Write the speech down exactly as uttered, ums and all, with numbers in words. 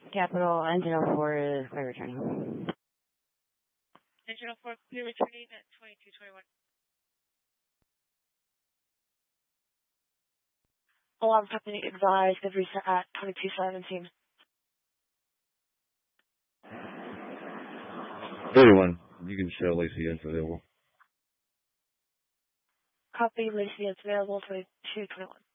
Capital Engine oh four is clear returning. Engine oh four clear returning at twenty-two twenty-one. Alarm company advised they've reset at twenty-two seventeen. thirty-one, you can show Lacey it's available. Copy, Lacey is available, twenty-two twenty-one.